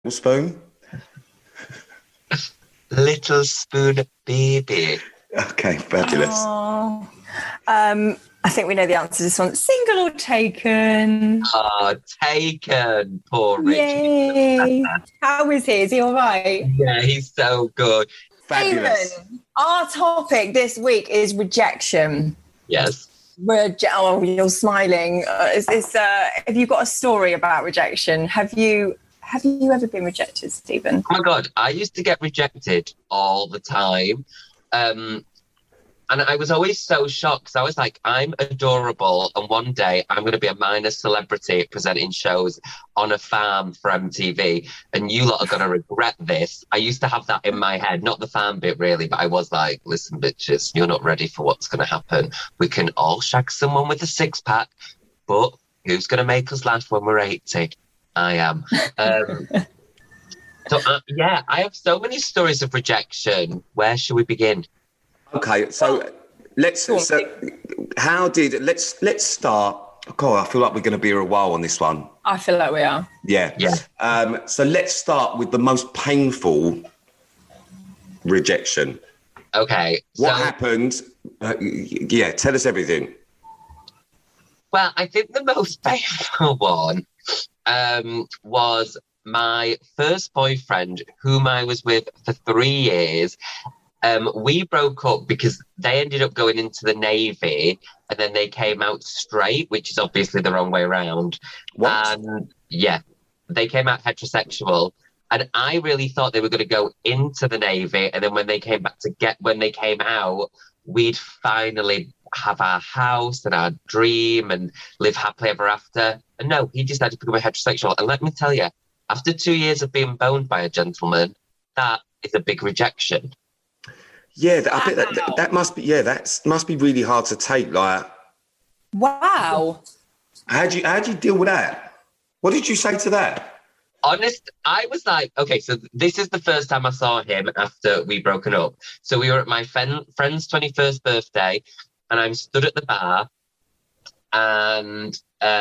Spoon? Little Spoon Baby. Okay, fabulous. Oh, I think we know the answer to this one. Single or taken? Oh, taken. Poor Richard. Yay. How is he? Is he all right? Yeah, he's so good. Fabulous. Stephen, our topic this week is rejection. Yes. Oh, you're smiling. Have you got a story about rejection? Have you ever been rejected, Stephen? Oh my God, I used to get rejected all the time. And I was always so shocked because I was like, I'm adorable. And one day I'm going to be a minor celebrity presenting shows on a farm for MTV. And you lot are going to regret this. I used to have that in my head, not the farm bit really, but I was like, listen, bitches, you're not ready for what's going to happen. We can all shag someone with a six pack, but who's going to make us laugh when we're 80? I am. Yeah, I have so many stories of rejection. Where should we begin? Okay, so let's start. God, I feel like we're going to be here a while on this one. I feel like we are. Yeah. So let's start with the most painful rejection. Okay. What happened? Tell us everything. Well, I think the most painful one was my first boyfriend, whom I was with for 3 years. We broke up because they ended up going into the Navy and then they came out straight, which is obviously the wrong way around. What? And they came out heterosexual. And I really thought they were going to go into the Navy. And then when they came out, we'd finally have our house and our dream and live happily ever after. And no, he decided to become a heterosexual. And let me tell you, after 2 years of being boned by a gentleman, that is a big rejection. Yeah, I bet that must be. Yeah, that must be really hard to take. Like, wow. How'd you deal with that? What did you say to that? Honest, I was like, okay, so this is the first time I saw him after we broken up. So we were at my friend's 21st birthday, and I'm stood at the bar, and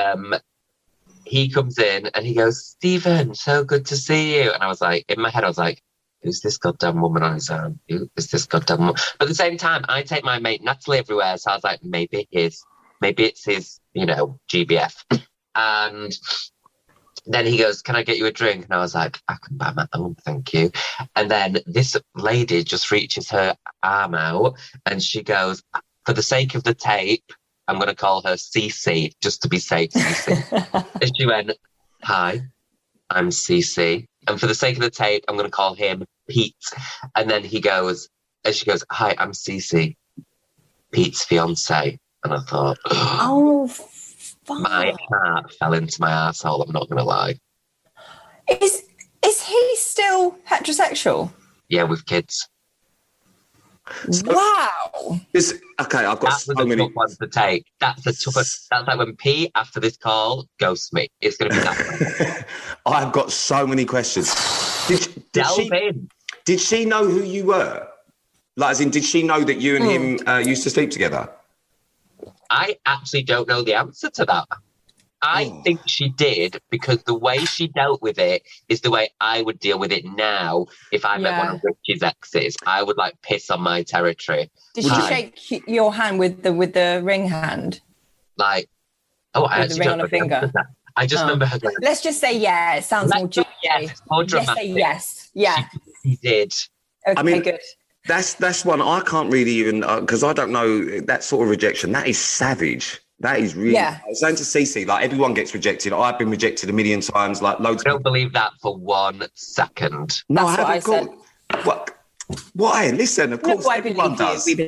he comes in and he goes, "Stephen, so good to see you." And I was like, in my head, I was like, who's this goddamn woman on his arm? Who is this goddamn woman? But at the same time, I take my mate Natalie everywhere. So I was like, maybe it's his, GBF. And then he goes, "Can I get you a drink?" And I was like, "I can buy my own, thank you." And then this lady just reaches her arm out and she goes, "For the sake of the tape, I'm going to call her Cece, just to be safe, Cece." And she went, "Hi, I'm Cece. And for the sake of the tape, I'm going to call him Pete." And then she goes, "Hi, I'm Cece, Pete's fiance." And I thought, oh, fuck. My heart fell into my arsehole, I'm not going to lie. Is he still heterosexual? Yeah, with kids. Wow. I've got so many. Tough one to take. That's the toughest. That's like when Pete, after this call, ghosts me. It's going to be that one. I've got so many questions. Did she know who you were? Like, as in, did she know that you and him used to sleep together? I actually don't know the answer to that. I think she did, because the way she dealt with it is the way I would deal with it now if I met one of Richie's exes. I would piss on my territory. Did she shake your hand with the ring hand? I actually ring don't on a finger. I just remember her going, let's just say yeah. It sounds more juicy. Yes, more dramatic. Let's say yes. Yeah. She did. Okay, good. That's one I can't really even, because I don't know that sort of rejection. That is savage. That is really. Yeah. I was saying to Cece, everyone gets rejected. I've been rejected a million times. Loads. I don't believe that for 1 second. No, I haven't. What? Hey, listen, of course, everyone does. Who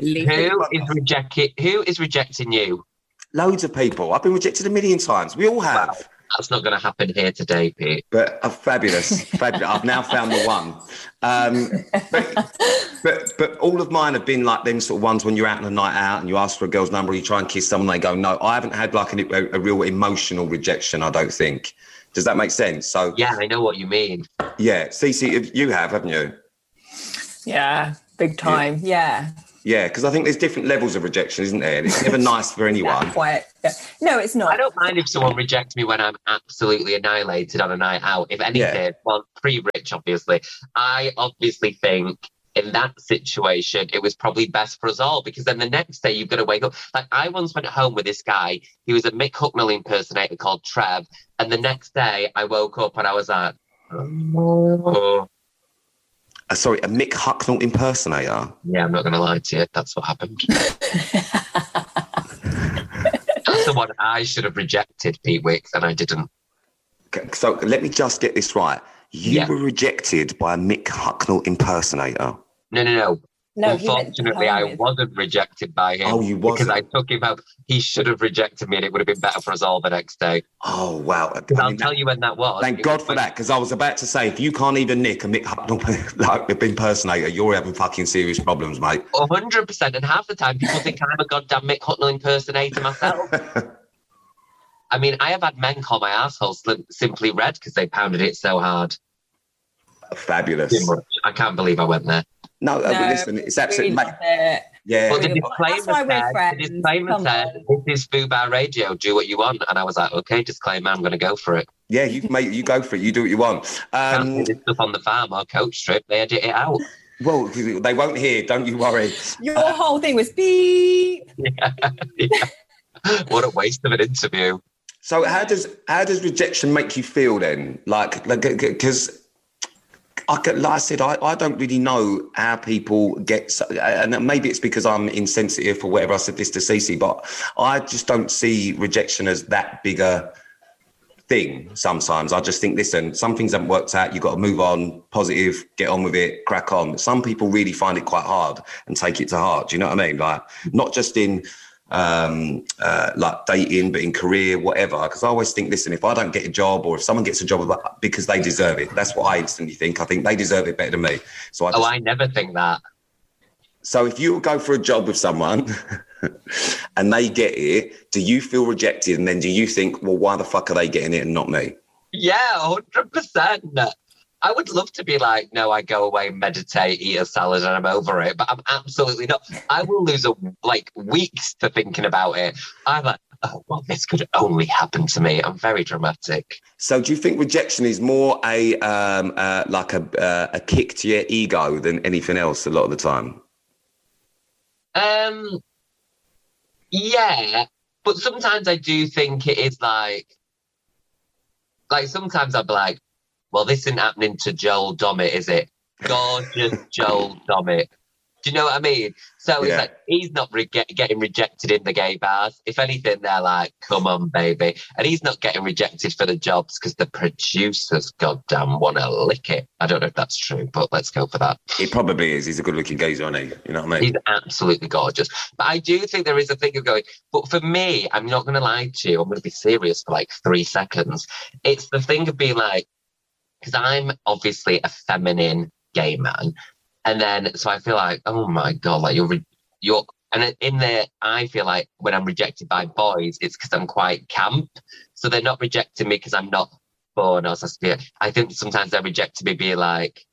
is rejecting you? Loads of people. I've been rejected a million times. We all have. Wow. That's not going to happen here today, Pete. But fabulous. I've now found the one. But all of mine have been like them sort of ones when you're out on a night out and you ask for a girl's number, or you try and kiss someone, they go no. I haven't had a real emotional rejection, I don't think. Does that make sense? So yeah, I know what you mean. Yeah, Cece, you have, haven't you? Yeah, big time. Yeah. Yeah, because I think there's different levels of rejection, isn't there? And it's never nice for anyone. Quite. Yeah. No, it's not. I don't mind if someone rejects me when I'm absolutely annihilated on a night out. If anything, well, pre-Rich, obviously. I obviously think in that situation, it was probably best for us all, because then the next day you've got to wake up. Like, I once went home with this guy. He was a Mick Hucknall impersonator called Trev. And the next day I woke up and I was like, oh. Sorry, a Mick Hucknall impersonator? Yeah, I'm not going to lie to you. That's what happened. That's the one I should have rejected, Pete Wicks, and I didn't. So let me just get this right. You were rejected by a Mick Hucknall impersonator? No. Unfortunately, I wasn't rejected by him. Oh, you wasn't? Because I took him out. He should have rejected me and it would have been better for us all the next day. Oh, wow. I'll tell you when that was. Thank God for that, because I was about to say, if you can't even nick a Mick Hucknall impersonator, you're having fucking serious problems, mate. 100%. And half the time, people think I'm a goddamn Mick Hucknall impersonator myself. I mean, I have had men call my arsehole Simply Red because they pounded it so hard. Fabulous. I can't believe I went there. No, listen, it's absolutely... Yeah. Well, the disclaimer said, this is Foo Bar Radio, do what you want. And I was like, okay, disclaimer, I'm going to go for it. Yeah, you go for it. You do what you want. Can't do this stuff on the farm or coach strip. They edit it out. Well, they won't hear, don't you worry. Your whole thing was beep. Yeah. What a waste of an interview. So how does rejection make you feel then? Like, because... like I said, I don't really know how people get, and maybe it's because I'm insensitive or whatever. I said this to Cece, but I just don't see rejection as that big a thing. Sometimes I just think, listen, some things haven't worked out. You've got to move on, positive, get on with it, crack on. Some people really find it quite hard and take it to heart. Do you know what I mean? Like, not just in like dating, but in career, whatever. Because I always think, listen, if I don't get a job, or if someone gets a job, because they deserve it. That's what I instantly think. I think they deserve it better than me. So I never think that. So if you go for a job with someone and they get it, do you feel rejected? And then do you think, well, why the fuck are they getting it and not me? Yeah, 100%. I would love to be like, no, I go away, meditate, eat a salad, and I'm over it. But I'm absolutely not. I will lose weeks to thinking about it. I'm like, oh, well, this could only happen to me. I'm very dramatic. So do you think rejection is more a kick to your ego than anything else a lot of the time? Yeah, but sometimes I do think it is like sometimes I'll be like, well, this isn't happening to Joel Dommett, is it? Gorgeous Joel Dommett. Do you know what I mean? So it's like, he's not getting rejected in the gay bars. If anything, they're like, come on, baby. And he's not getting rejected for the jobs because the producers, goddamn, want to lick it. I don't know if that's true, but let's go for that. It probably is. He's a good-looking geezer, isn't he? You know what I mean? He's absolutely gorgeous. But I do think there is a thing of going, but for me, I'm not going to lie to you. I'm going to be serious for 3 seconds. It's the thing of being like, because I'm obviously a feminine gay man. And then, so I feel like, oh my God, you're, and in there, I feel like when I'm rejected by boys, it's because I'm quite camp. So they're not rejecting me because I'm not born or something. I think sometimes they're rejecting me being like,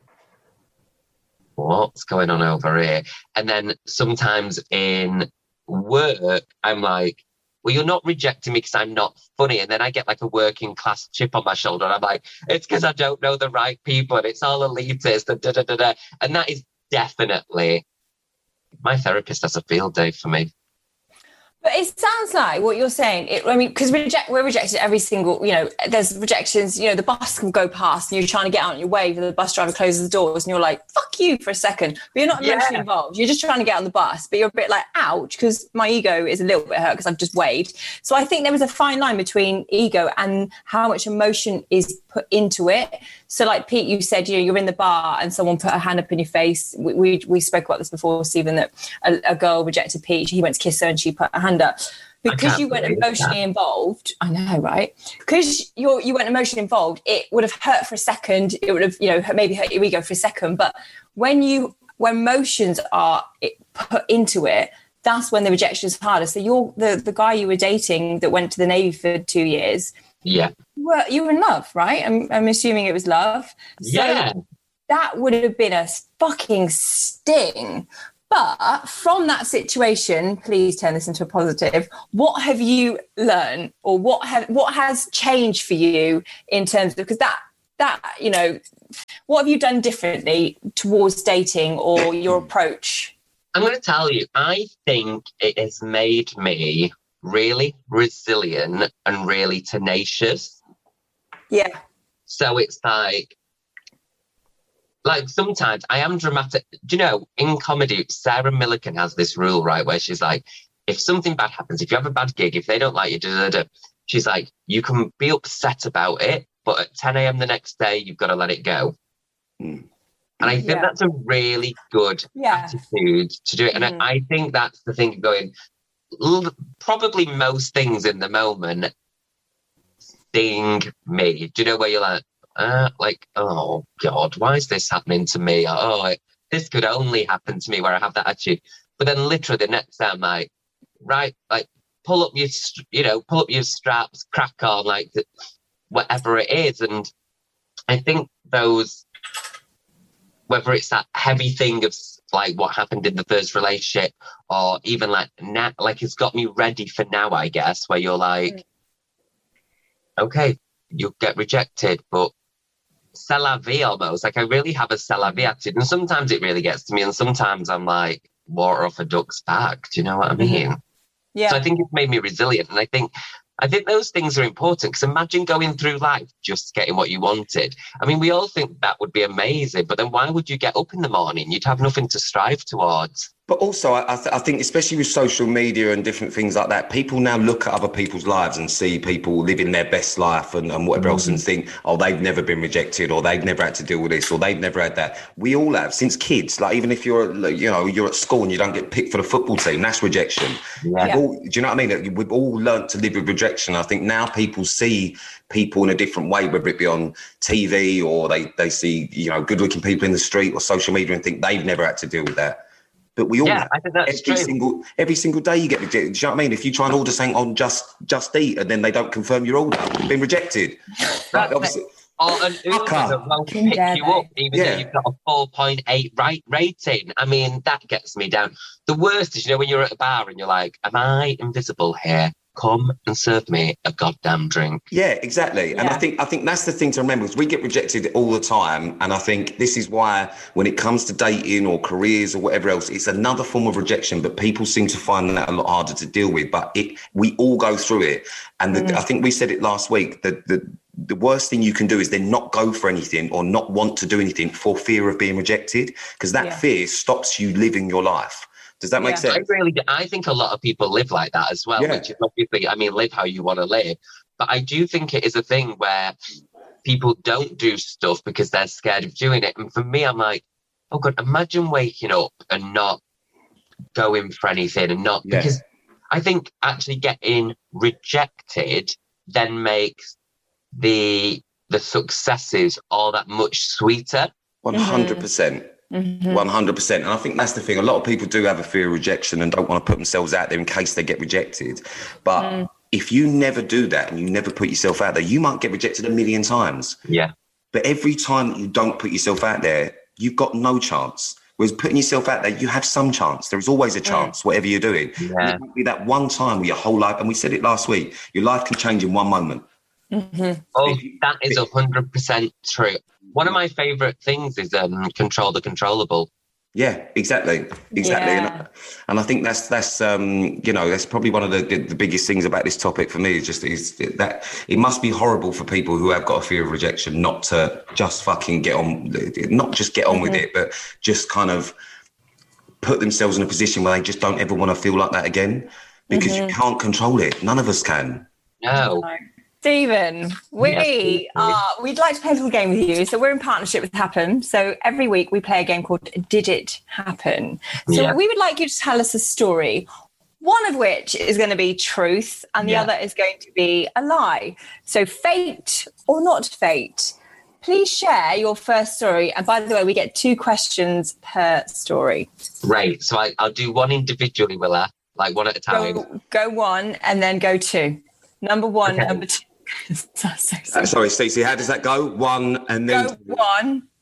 what's going on over here? And then sometimes in work, I'm like, well, you're not rejecting me because I'm not funny. And then I get a working class chip on my shoulder. And I'm like, it's because I don't know the right people and it's all elitist and da-da-da-da. And that is definitely, my therapist has a field day for me. But it sounds like what you're saying, because we're rejected every single, there's rejections, the bus can go past and you're trying to get out on your way, the bus driver closes the doors and you're like, fuck you for a second. But you're not emotionally involved. You're just trying to get on the bus, but you're a bit like, ouch, because my ego is a little bit hurt because I've just waved. So I think there was a fine line between ego and how much emotion is put into it. So like Pete, you said, you're in the bar and someone put a hand up in your face. We spoke about this before, Stephen, that a girl rejected Pete. He went to kiss her and she put a hand up. Because you weren't emotionally involved, I know, right? Because you weren't emotionally involved, it would have hurt for a second. It would have, maybe hurt your ego for a second. But when emotions are put into it, that's when the rejection is harder. So you're the guy you were dating that went to the Navy for 2 years. Yeah. You were in love, right? I'm assuming it was love. So yeah. That would have been a fucking sting. But from that situation, please turn this into a positive. What have you learned, or what has changed for you in terms of, because that you know, what have you done differently towards dating or your approach? I'm going to tell you, I think it has made me really resilient and really tenacious. Yeah. So it's like sometimes I am dramatic. Do you know, in comedy, Sarah Millican has this rule, right, where she's like, if something bad happens, if you have a bad gig, if they don't like you, she's like, you can be upset about it, but at 10 a.m. the next day, you've got to let it go. And I think that's a really good attitude to do it. And I think that's the thing going, probably most things in the moment sting me. Do you know where you're like, oh God, why is this happening to me? This could only happen to me, where I have that attitude. But then literally the next time, like, right, like pull up your straps, crack on, like whatever it is. And I think those, whether it's that heavy thing of like what happened in the first relationship, or even like now, like it's got me ready for now, I guess, where you're like, okay, you'll get rejected, but c'est la vie almost. Like I really have a c'est la vie attitude. And sometimes it really gets to me, and sometimes I'm like, water off a duck's back. Do you know what I mean? Yeah. So I think it's made me resilient. And I think those things are important, because imagine going through life just getting what you wanted. I mean, we all think that would be amazing, but then why would you get up in the morning? You'd have nothing to strive towards. But also, I think, especially with social media and different things like that, people now look at other people's lives and see people living their best life and whatever else, and think, oh, they've never been rejected, or they've never had to deal with this, or they've never had that. We all have, since kids. Like, even if you're at school and you don't get picked for the football team, that's rejection. Yeah. Do you know what I mean? We've all learnt to live with rejection. I think now people see people in a different way, whether it be on TV or they see, good-looking people in the street or social media, and think they've never had to deal with that. But we all, I think that's every single day you get rejected. Do you know what I mean? If you try and order something on Just Eat and then they don't confirm your order, you've been rejected. Like, obviously, or an Uber that won't pick you up, even though you've got a 4.8 rating. I mean, that gets me down. The worst is, when you're at a bar and you're like, am I invisible here? Come and serve me a goddamn drink. Yeah, exactly. Yeah. And I think that's the thing to remember, is we get rejected all the time. And I think this is why, when it comes to dating or careers or whatever else, it's another form of rejection, but people seem to find that a lot harder to deal with. But we all go through it. And I think we said it last week, that the worst thing you can do is then not go for anything or not want to do anything for fear of being rejected, because that fear stops you living your life. Does that make sense? I think a lot of people live like that as well, which is obviously, live how you want to live. But I do think it is a thing where people don't do stuff because they're scared of doing it. And for me, I'm like, oh God, imagine waking up and not going for anything and not, because I think actually getting rejected then makes the successes all that much sweeter. 100%. 100%. And I think that's the thing. A lot of people do have a fear of rejection and don't want to put themselves out there in case they get rejected. But if you never do that and you never put yourself out there, you might get rejected a million times. Yeah. But every time that you don't put yourself out there, you've got no chance. Whereas putting yourself out there, you have some chance. There is always a chance, whatever you're doing. Yeah. It might be that one time where your whole life, and we said it last week, your life can change in one moment. Oh, that is 100% true. One of my favourite things is control the controllable. Yeah, exactly. Yeah. And I think that's that's probably one of the biggest things about this topic for me, is that it must be horrible for people who have got a fear of rejection not to just fucking get on, not just get on with it, but just kind of put themselves in a position where they just don't ever want to feel like that again, because you can't control it. None of us can. No. Stephen, we'd like to play a little game with you. So we're in partnership with Happen. So every week we play a game called Did It Happen? So we would like you to tell us a story, one of which is going to be truth and the other is going to be a lie. So fate or not fate. Please share your first story. And by the way, we get 2 questions per story. Right. So I'll do one individually, will I? Like one at a time? Go 1 and then go 2. Number 1, number 2. Sorry, Stacey, how does that go? 1 and then... Go 1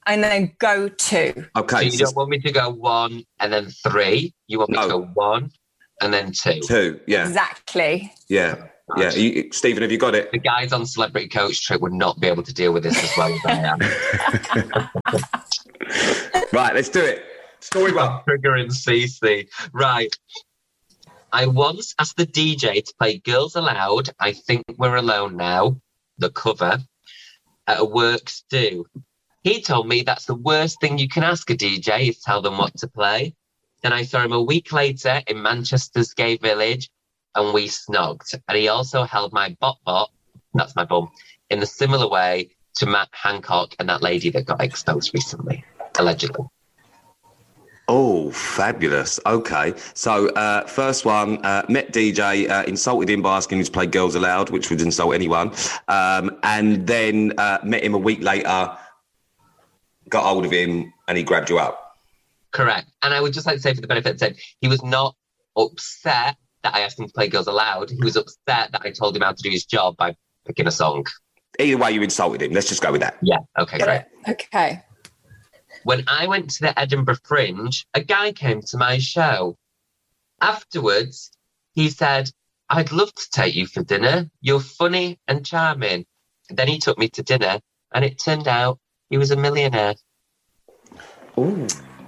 and then go 2. Okay. So you don't want me to go 1 and then 3. You want me to go 1 and then 2. 2, yeah. Exactly. Yeah. Yeah. Stephen, have you got it? The guys on Celebrity Coach Trip would not be able to deal with this as well as I am. Right, let's do it. Story 1. Triggering CC. Right. I once asked the DJ to play Girls Aloud, I Think We're Alone Now, the cover, at a works do. He told me that's the worst thing you can ask a DJ is tell them what to play. Then I saw him a week later in Manchester's Gay Village and we snogged. And he also held my bot, that's my bum, in a similar way to Matt Hancock and that lady that got exposed recently, allegedly. Oh, fabulous. Okay. So, first one, met DJ, insulted him by asking him to play Girls Aloud, which would insult anyone. And then met him a week later, got hold of him, and he grabbed you up. Correct. And I would just like to say, for the benefit of the he was not upset that I asked him to play Girls Aloud. He was upset that I told him how to do his job by picking a song. Either way, you insulted him. Let's just go with that. Yeah. Okay, great. Okay. When I went to the Edinburgh Fringe, a guy came to my show. Afterwards, he said, I'd love to take you for dinner. You're funny and charming. Then he took me to dinner, and it turned out he was a millionaire. Ooh.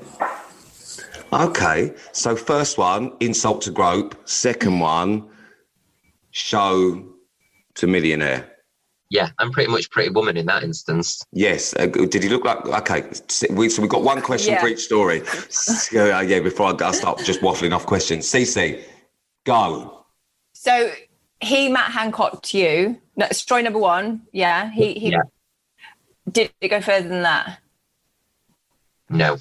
Okay. So first one, insult to grope. Second one, show to millionaire. Yeah, I'm pretty much Pretty Woman in that instance. Yes. Did he look like... Okay, so we've got one question for each story. Before I start just waffling off questions. Cece, go. So he Matt Hancock to you. No, story number 1. Yeah. He Did it go further than that? No.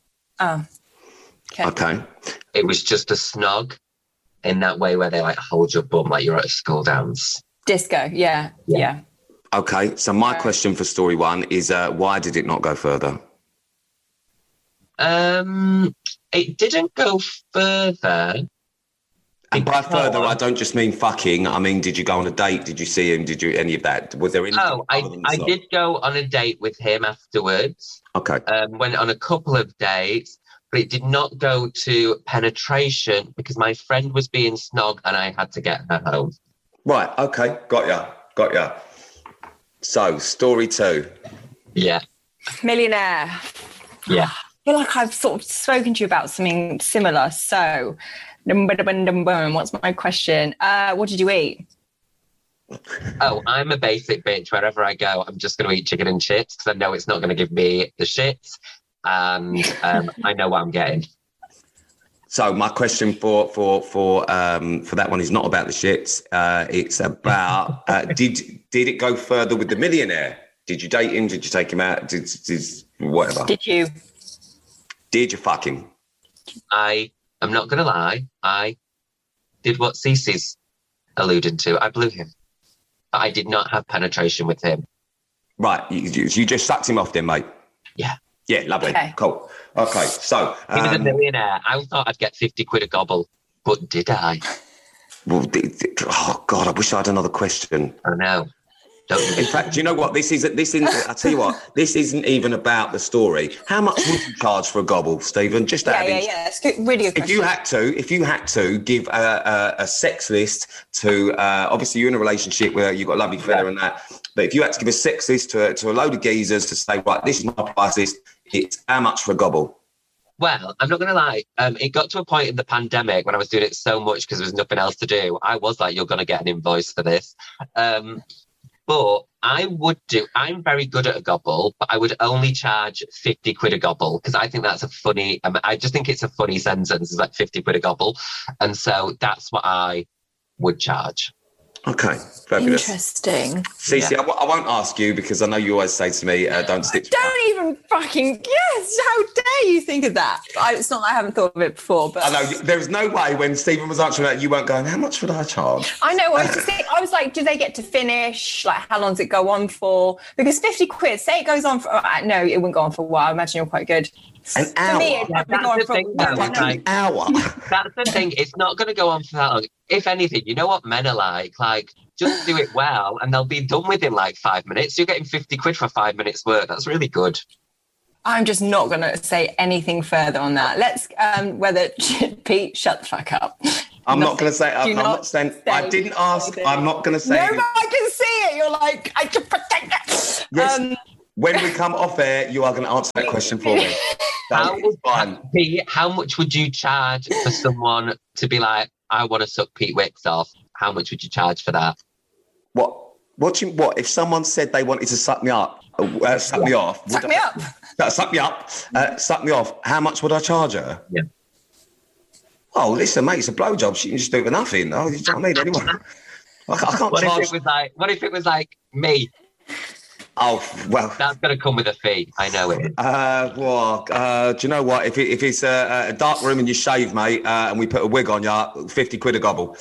Okay. It was just a snog in that way where they like hold your bum like you're at a school dance. Disco, yeah. Okay, so my question for story 1 is why did it not go further? It didn't go further. And by further, I don't just mean fucking. I mean, did you go on a date? Did you see him? Did you any of that? Was there anything? Oh, I did go on a date with him afterwards. Okay. Went on a couple of dates, but it did not go to penetration because my friend was being snog and I had to get her home. Right. Okay. Got ya. So, story 2. Yeah. Millionaire. Yeah. I feel like I've sort of spoken to you about something similar. So, what's my question? What did you eat? Oh, I'm a basic bitch. Wherever I go, I'm just going to eat chicken and chips because I know it's not going to give me the shits. And I know what I'm getting. So my question for that one is not about the shits. It's about did it go further with the millionaire? Did you date him? Did you take him out? Did whatever? Did you? Did you fuck him? I'm not going to lie. I did what Cece's alluding to. I blew him. But I did not have penetration with him. Right. You just sucked him off then, mate? Yeah. Yeah, lovely. Okay. Cool. Okay, so... he was a millionaire. I thought I'd get 50 quid a gobble, but did I? Well, oh, God, I wish I had another question. I know. In fact, do you know what? This isn't. I tell you what. This isn't even about the story. How much would you charge for a gobble, Stephen? Just out of interest. It's good, really good question. If you had to give a sex list to, obviously you're in a relationship where you've got a lovely fella and that, but if you had to give a sex list to a load of geezers to say, right, this is my price list, it's how much for a gobble? Well, I'm not going to lie. It got to a point in the pandemic when I was doing it so much because there was nothing else to do. I was like, you're going to get an invoice for this. But I'm very good at a gobble, but I would only charge 50 quid a gobble because I think that's a funny, I just think it's a funny sentence. It's like 50 quid a gobble. And so that's what I would charge. Okay, fabulous. Interesting. Cece, I won't ask you because I know you always say to me, don't stick to Don't even fucking, yes, how dare you think of that? It's not that I haven't thought of it before, but... I know, there was no way when Stephen was answering that, you weren't going, how much would I charge? I know, I was like, do they get to finish? Like, how long does it go on for? Because 50 quid, say it goes on for... no, it wouldn't go on for a while. I imagine you're quite good. An hour? For me, it'd probably go on for an hour. That's the thing. It's not going to go on for that long. If anything, you know what men are like? Like, just do it well and they'll be done within like 5 minutes. You're getting 50 quid for 5 minutes work. That's really good. I'm just not going to say anything further on that. Let's, Pete, shut the fuck up. I'm not going to say, I'm not saying, I didn't ask, I'm not going to say. No, but I can see it. You're like, I can protect that. Yes. When we come off air, you are going to answer that question for me. Pete, how much would you charge for someone to be like, I want to suck Pete Wicks off? How much would you charge for that? What if someone said they wanted to suck me up, suck me off? Suck me up. Suck me up, suck me off. How much would I charge her? Yeah. Oh, listen, mate, it's a blowjob. She can just do it for nothing. Oh, you know what I mean? Anyway, I can't what charge. What if it was like me? Oh, well. That's going to come with a fee. I know it. Do you know what? If it's a dark room and you shave, mate, and we put a wig on you, 50 quid a gobble.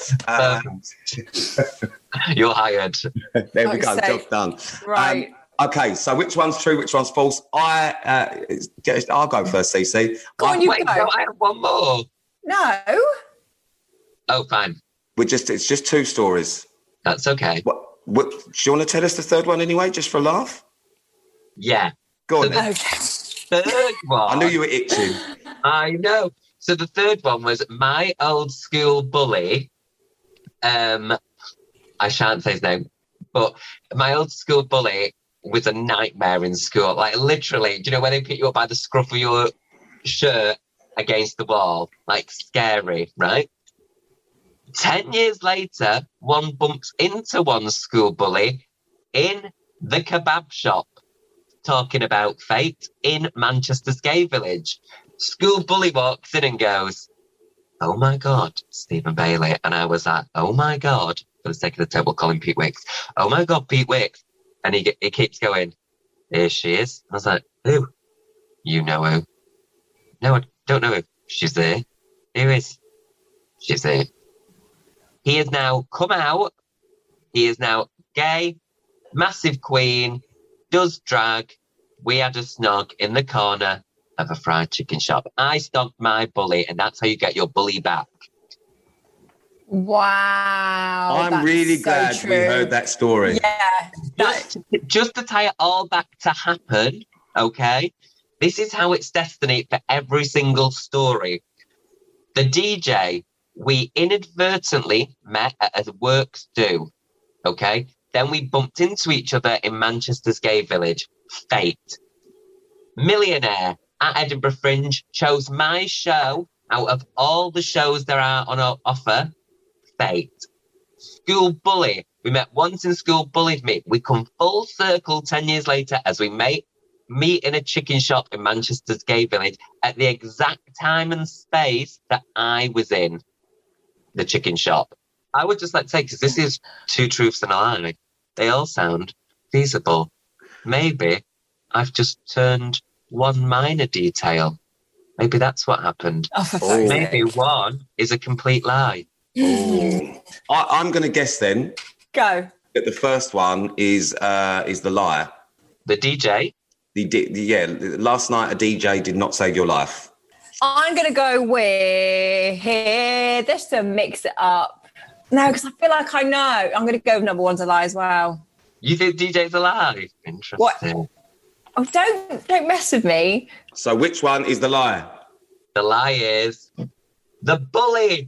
You're hired. There we go. Job done. Right. Okay, so which one's true, which one's false? I'll go first, CC. Go on, you go. No, I have one more. No. Oh, fine. It's just two stories. That's okay. What, do you want to tell us the third one anyway, just for a laugh? Yeah. Go on then. Okay. Third one. I knew you were itching. I know. So the third one was my old school bully. I shan't say his name, but my old school bully was a nightmare in school. Like literally, do you know when they pick you up by the scruff of your shirt against the wall? Like scary, right? 10 years later, one bumps into one school bully in the kebab shop, talking about fate in Manchester's gay village. School bully walks in and goes, "Oh my God, Stephen Bailey." And I was like, "Oh my God," for the sake of the table, calling Pete Wicks. "Oh my God, Pete Wicks." And he keeps going, "Here she is." I was like, "Who?" "You know who." "No, I don't know who." "She's there." "Who is?" "She's there." He has now come out. He is now gay, massive queen, does drag. We had a snog in the corner of a fried chicken shop. I snogged my bully, and that's how you get your bully back. Wow. I'm really glad we heard that story. Yeah. Just to tie it all back to happen, okay? This is how it's destiny for every single story. The DJ, we inadvertently met at a works do, okay? Then we bumped into each other in Manchester's gay village. Fate. Millionaire at Edinburgh Fringe chose my show out of all the shows there are on offer. Fate. School bully. We met once in school, bullied me. We come full circle 10 years later as we meet in a chicken shop in Manchester's gay village at the exact time and space that I was in the chicken shop. I would just like to say, because this is two truths and a lie, they all sound feasible. Maybe I've just turned one minor detail. Maybe that's what happened. Maybe one is a complete lie. I'm going to guess then. Go. That the first one is the lie. The DJ? Last night a DJ did not save your life. I'm going to go with here, just to mix it up. No, because I feel like I know. I'm going to go with number one's a lie as well. You think DJ's a lie? Interesting. What? Oh, don't mess with me. So which one is the lie? The lie is the bully.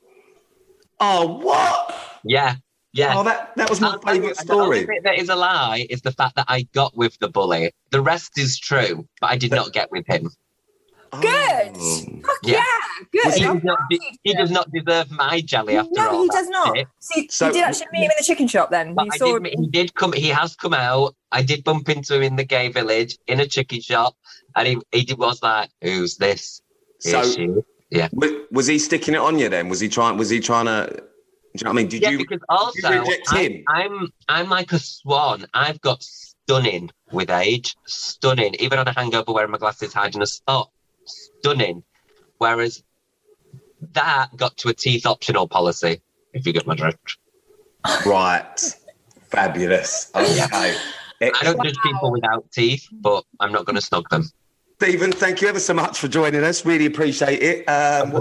Oh, what? Yeah. Oh, that was my favourite story. The only bit that is a lie is the fact that I got with the bully. The rest is true, but I did not get with him. Good. Fuck yeah. Good. He does not deserve my jelly after all. No, he does not. So, you did actually meet him in the chicken shop then? He has come out. I did bump into him in the gay village in a chicken shop, and he was like, "Who's this?" Yeah. Was he sticking it on you then? Was he trying to? Do you know what I mean? Did you reject him? I'm like a swan. I've got stunning with age. Stunning. Even on a hangover wearing my glasses, hiding a spot. Stunning. Whereas that got to a teeth optional policy, if you get my drift. Right. Fabulous. Okay. I don't judge people without teeth, but I'm not going to snog them. Stephen, thank you ever so much for joining us. Really appreciate it.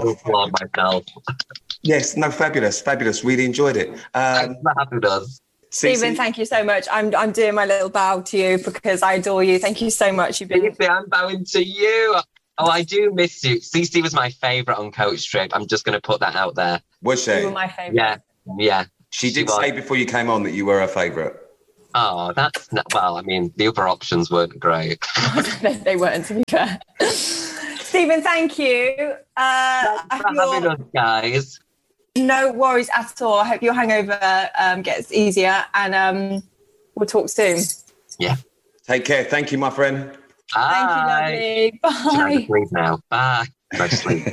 Myself. Yes, no, fabulous. Really enjoyed it. Thanks for having us. Stephen, thank you so much. I'm doing my little bow to you because I adore you. Thank you so much. You've been. I'm bowing to you. Oh, I do miss you. Cece was my favourite on Coach Trip. I'm just going to put that out there. Was she? You were my favourite. Yeah. She did say before you came on that you were her favourite. Oh, that's not, well, I mean, the other options weren't great. They weren't, to be fair. Stephen, thank you. Thanks for having us, guys. No worries at all. I hope your hangover gets easier and we'll talk soon. Yeah. Take care. Thank you, my friend. Bye. Thank you, lovely. Bye. Sleep now. Bye. Go to sleep.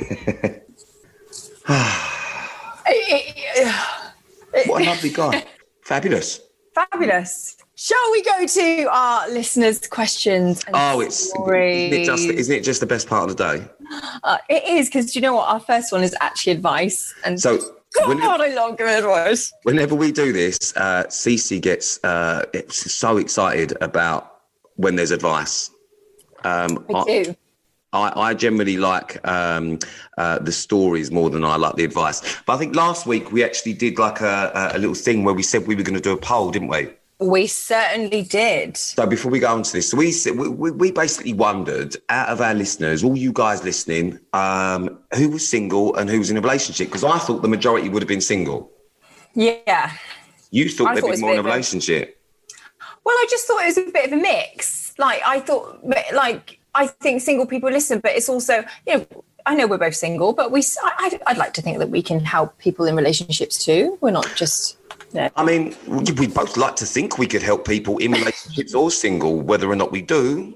What a lovely guy. Fabulous. Fabulous. Shall we go to our listeners' questions? And Isn't it just the best part of the day? It is, because you know what? Our first one is actually advice. And so, I love giving advice. Whenever we do this, Cece gets so excited about when there's advice. I do. I generally like the stories more than I like the advice. But I think last week we actually did like a little thing where we said we were going to do a poll, didn't we? We certainly did. So before we go on to this, so we basically wondered, out of our listeners, all you guys listening, who was single and who was in a relationship? Because I thought the majority would have been single. Yeah. You thought they'd be more in a relationship. Well, I just thought it was a bit of a mix. I think single people listen, but it's also, I know we're both single, but I'd like to think that we can help people in relationships too. We're not just... No. I mean, we both like to think we could help people in relationships or single, whether or not we do.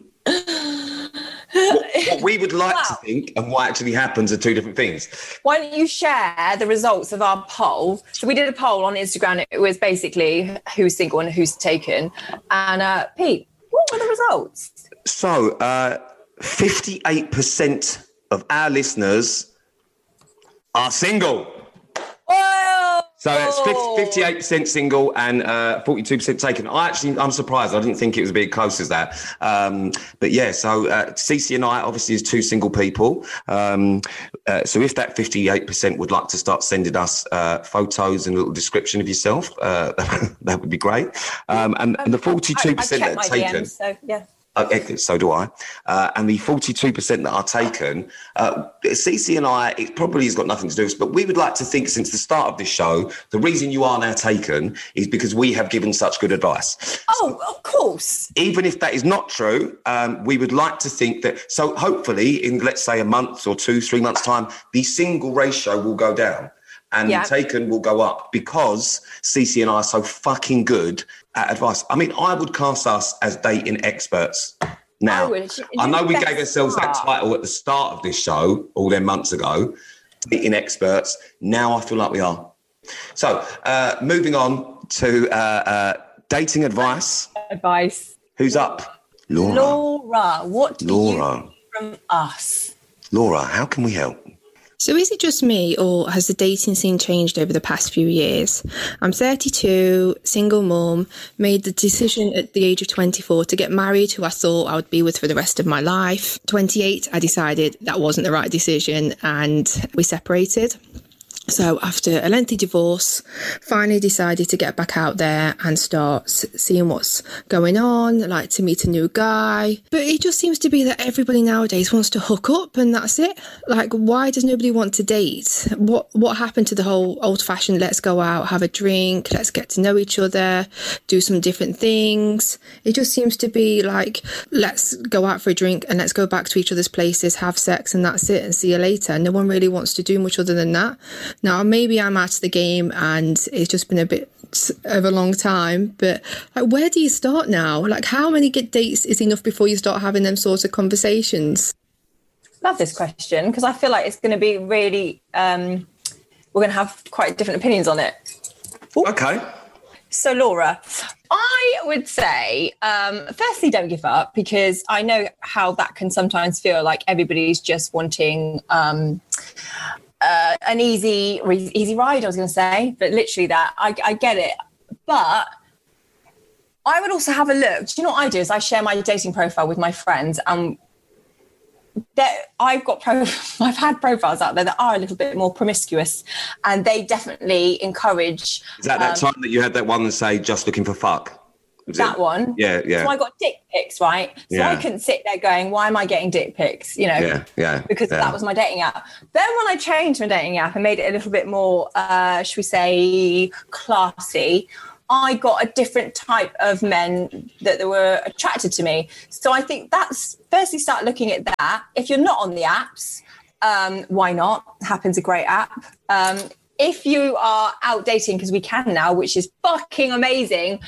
What we would like to think and what actually happens are two different things. Why don't you share the results of our poll? So we did a poll on Instagram. It was basically who's single and who's taken. And Pete, what were the results? So 58% of our listeners are single. Oh! So it's 58% single and 42% taken. I'm surprised. I didn't think it was a bit close as that. But yeah, so Cece and I obviously is two single people. So if that 58% would like to start sending us photos and a little description of yourself, that would be great. And the 42% that are taken. DMs, so yeah. So do I. And the 42% that are taken, Cece and I, it probably has got nothing to do with us, but we would like to think since the start of this show, the reason you are now taken is because we have given such good advice. Oh, of course. Even if that is not true, we would like to think that, so hopefully in, let's say, a month or 2-3 months' time, the single ratio will go down. And the taken will go up because Cece and I are so fucking good at advice. I mean, I would class us as dating experts now. I know we gave ourselves that title at the start of this show all them months ago, dating experts. Now I feel like we are. So moving on to dating advice. Who's up? Laura, what do you need from us? Laura, how can we help? So is it just me, or has the dating scene changed over the past few years? I'm 32, single mum, made the decision at the age of 24 to get married, who I thought I would be with for the rest of my life. 28, I decided that wasn't the right decision and we separated. So after a lengthy divorce, finally decided to get back out there and start seeing what's going on, like to meet a new guy. But it just seems to be that everybody nowadays wants to hook up and that's it. Like, why does nobody want to date? What happened to the whole old-fashioned let's go out, have a drink, let's get to know each other, do some different things? It just seems to be like, let's go out for a drink and let's go back to each other's places, have sex and that's it and see you later. No one really wants to do much other than that. Now, maybe I'm out of the game and it's just been a bit of a long time, but like, where do you start now? Like, how many dates is enough before you start having them sorts of conversations? Love this question because I feel like it's going to be really, we're going to have quite different opinions on it. Ooh. Okay. So, Laura, I would say, firstly, don't give up because I know how that can sometimes feel like everybody's just wanting an easy ride, I was going to say, but literally that. I get it. But I would also have a look. Do you know what I do is I share my dating profile with my friends and I've had profiles out there that are a little bit more promiscuous, and they definitely encourage. Is that time that you had that one that say just looking for fuck? That one? Yeah. So I got dick pics, right? So I couldn't sit there going, why am I getting dick pics? You know, because that was my dating app. Then when I changed my dating app and made it a little bit more, should we say, classy, I got a different type of men that were attracted to me. So I think that's, firstly, start looking at that. If you're not on the apps, why not? Happen's a great app. If you are out dating, because we can now, which is fucking amazing,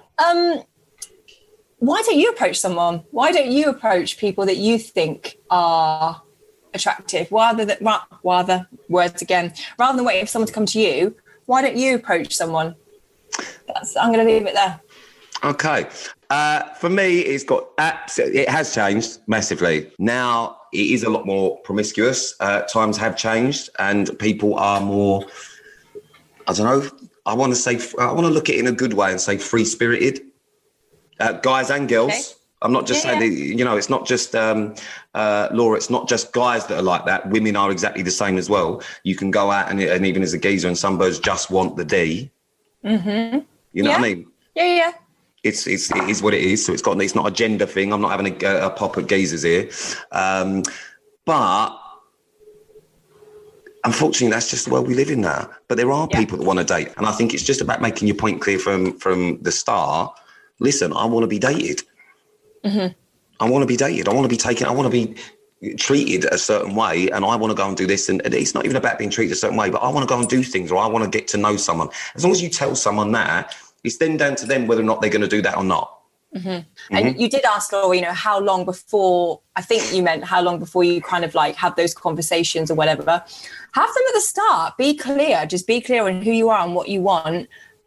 why don't you approach someone? Why don't you approach people that you think are attractive? Rather than waiting for someone to come to you, why don't you approach someone? I'm going to leave it there. Okay. For me, it has changed massively. Now it is a lot more promiscuous. Times have changed and people are more, I don't know, I want to look at it in a good way and say free-spirited. Guys and girls. Okay. I'm not just saying that, you know, it's not just, Laura, it's not just guys that are like that. Women are exactly the same as well. You can go out and even as a geezer, and some birds just want the D. Mm-hmm. You know what I mean? Yeah. It is what it is. So it's not a gender thing. I'm not having a pop at geezers here. But unfortunately, that's just the world we live in now. But there are people that want to date. And I think it's just about making your point clear from the start. Listen, I want to be dated. Mm-hmm. I want to be dated. I want to be taken. I want to be treated a certain way, and I want to go and do this. And it's not even about being treated a certain way, but I want to go and do things, or I want to get to know someone. As long as you tell someone that, it's then down to them whether or not they're going to do that or not. Mm-hmm. Mm-hmm. And you did ask Laura, you know, how long before, I think you meant how long before you kind of like have those conversations or whatever. Have them at the start. Be clear. Just be clear on who you are and what you want.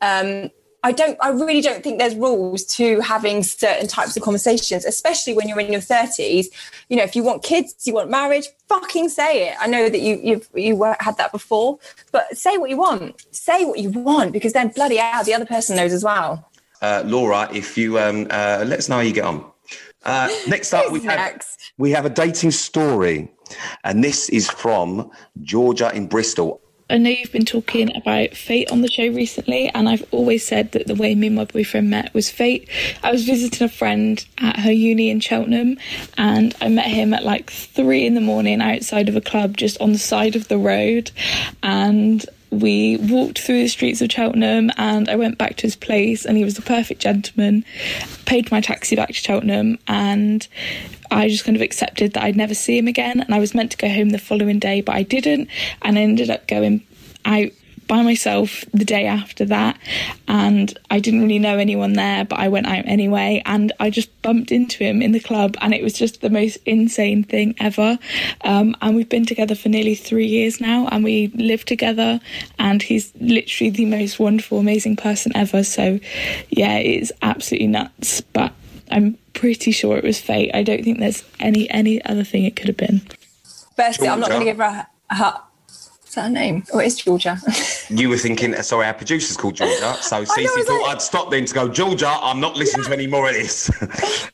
I really don't think there's rules to having certain types of conversations, especially when you're in your 30s. You know, if you want kids, you want marriage, fucking say it. I know that you had that before, but say what you want. Say what you want, because then bloody hell, the other person knows as well. Laura, if you let us know how you get on. Next up, we have a dating story, and this is from Georgia in Bristol. I know you've been talking about fate on the show recently, and I've always said that the way me and my boyfriend met was fate. I was visiting a friend at her uni in Cheltenham, and I met him at like 3 a.m. outside of a club just on the side of the road, and we walked through the streets of Cheltenham, and I went back to his place, and he was the perfect gentleman, paid my taxi back to Cheltenham, and I just kind of accepted that I'd never see him again. And I was meant to go home the following day, but I didn't, and I ended up going out by myself the day after that, and I didn't really know anyone there, but I went out anyway, and I just bumped into him in the club, and it was just the most insane thing ever. And we've been together for nearly 3 years now, and we live together, and he's literally the most wonderful, amazing person ever. So yeah, it's absolutely nuts, but I'm pretty sure it was fate. I don't think there's any other thing it could have been. Firstly, I'm not going to give her is that her name? Oh, it is Georgia. You were thinking, sorry, our producer's called Georgia. So Cece thought I'd stop then to go, Georgia, I'm not listening to any more of this. Go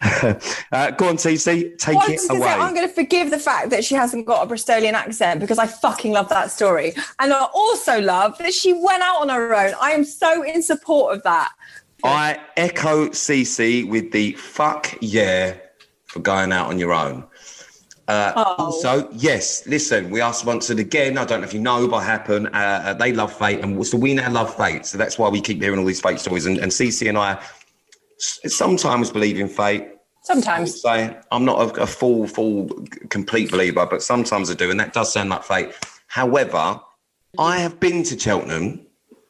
on, Cece, take it away. I'm going to forgive the fact that she hasn't got a Bristolian accent, because I fucking love that story. And I also love that she went out on her own. I am so in support of that. I echo Cece with the fuck yeah for going out on your own. Also, yes, listen, we are sponsored again. I don't know if you know, but happen. They love fate, and so we now love fate. So that's why we keep hearing all these fate stories. And Cece and I sometimes believe in fate. Sometimes. I'm not a full, complete believer, but sometimes I do, and that does sound like fate. However, I have been to Cheltenham.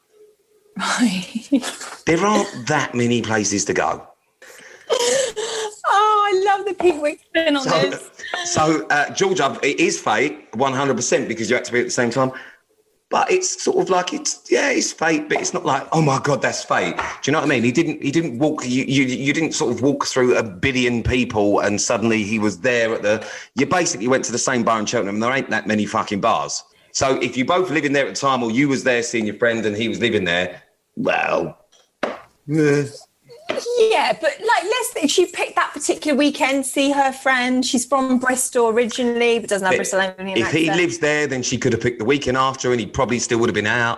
There aren't that many places to go. I love the Pickwick spin on this. So, Georgia, it is fate, 100%, because you had to be at the same time. But it's sort of like it's fate, but it's not like, oh my God, that's fate. Do you know what I mean? He didn't walk. You didn't sort of walk through a billion people and suddenly he was there at the. You basically went to the same bar in Cheltenham. And there ain't that many fucking bars. So if you both living there at the time, or you was there seeing your friend and he was living there, well, yeah, but like she picked that particular weekend, see her friend. She's from Bristol originally, but doesn't have Bristolian accent. If he lives there, then she could have picked the weekend after and he probably still would have been out.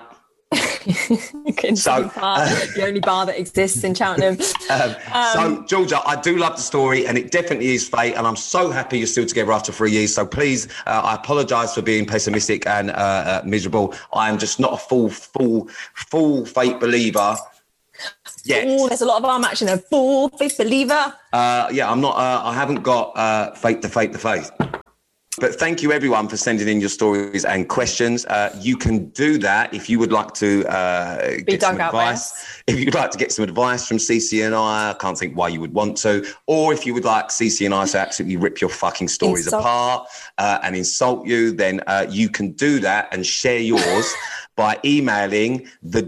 The only bar that exists in Cheltenham. So, Georgia, I do love the story and it definitely is fate. And I'm so happy you're still together after 3 years. So please, I apologise for being pessimistic and miserable. I am just not a full fate believer. Yes. Oh, there's a lot of arm action there. Full faith believer. I'm not. I haven't got faith to faith. But thank you, everyone, for sending in your stories and questions. You can do that if you would like to get some advice. If you'd like to get some advice from CC and I can't think why you would want to. Or if you would like CC and I to absolutely rip your fucking stories apart and insult you, then you can do that and share yours by emailing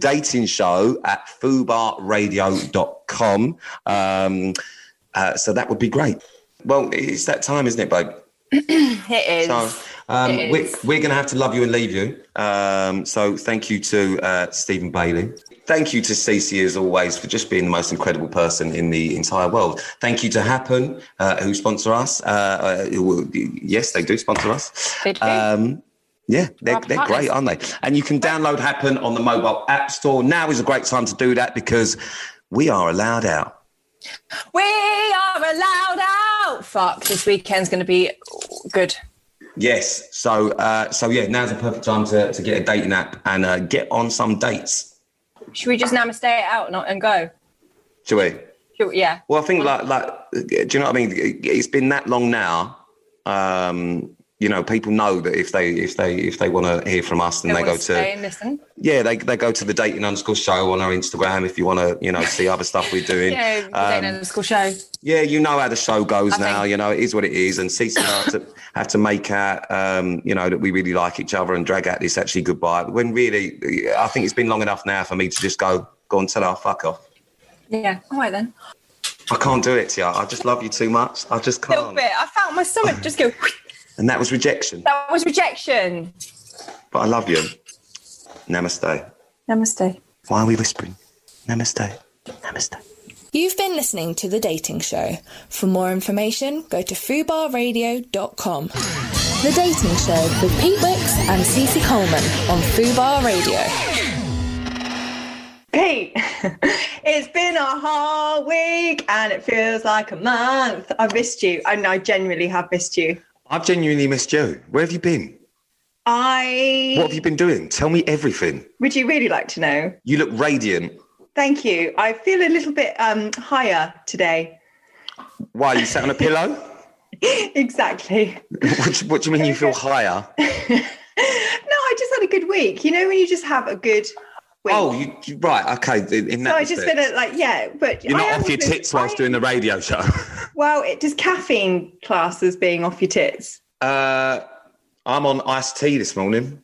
thedatingshow@fubarradio.com. So that would be great. Well, it's that time, isn't it, babe? It is. So we're going to have to love you and leave you. So thank you to Stephen Bailey. Thank you to Cece, as always, for just being the most incredible person in the entire world. Thank you to Happen, who sponsor us. Yes, they do sponsor us. They do. Yeah, they're great, aren't they? And you can download Happen on the mobile app store. Now is a great time to do that because we are allowed out. We are allowed out. Fuck, this weekend's going to be good. Yes. So yeah, now's the perfect time to get a dating app and get on some dates. Should we just namaste it out and go? Should we? Yeah. Well, I think like, do you know what I mean? It's been that long now. People know that if they want to hear from us, then they go to stay and listen. Yeah, they go to the dating_show on our Instagram if you want to, see other stuff we're doing. Yeah, the dating_show. Yeah, you know how the show goes now. It is what it is. And Cece and I have to make out, that we really like each other and drag out this actually goodbye. When really, I think it's been long enough now for me to just go and tell her fuck off. Yeah. All right then. I can't do it, Tia. I just love you too much. I just can't. A little bit. I felt my stomach just go. And that was rejection. That was rejection. But I love you. Namaste. Namaste. Why are we whispering? Namaste. Namaste. You've been listening to The Dating Show. For more information, go to fubarradio.com. The Dating Show with Pete Wicks and Cece Coleman on Fubar Radio. Pete, it's been a hard week and it feels like a month. I missed you. I genuinely have missed you. I've genuinely missed you. Where have you been? What have you been doing? Tell me everything. Would you really like to know? You look radiant. Thank you. I feel a little bit higher today. Why, you sat on a pillow? Exactly. What do you mean you feel higher? No, I just had a good week. You know when you just have a good week? Oh, right, okay. In that so I just feel but you're not off your tits whilst doing the radio show. Well, does caffeine class as being off your tits? I'm on iced tea this morning.